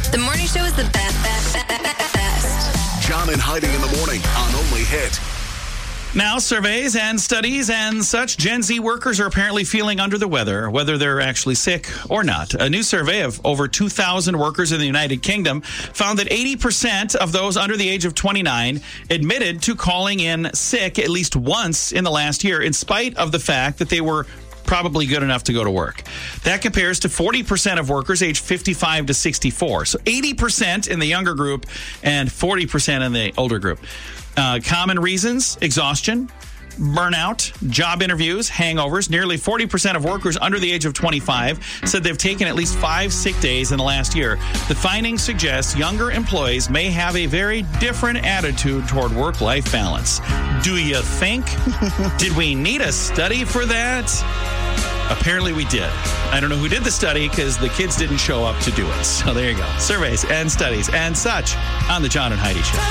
The morning show is the best. John and Heidi in the morning on Only Hit. Now, surveys and studies and such, Gen Z workers are apparently feeling under the weather, whether they're actually sick or not. A new survey of over 2,000 workers in the United Kingdom found that 80% of those under the age of 29 admitted to calling in sick at least once in the last year, in spite of the fact that they were probably good enough to go to work. That compares to 40% of workers aged 55 to 64. So 80% in the younger group and 40% in the older group. Common reasons: exhaustion, burnout, job interviews, hangovers. Nearly 40% of workers under the age of 25 said they've taken at least 5 sick days in the last year. The findings suggest younger employees may have a very different attitude toward work-life balance. Do you think? Did we need a study for that? Apparently we did. I don't know who did the study because the kids didn't show up to do it. So there you go. Surveys and studies and such on the John and Heidi Show.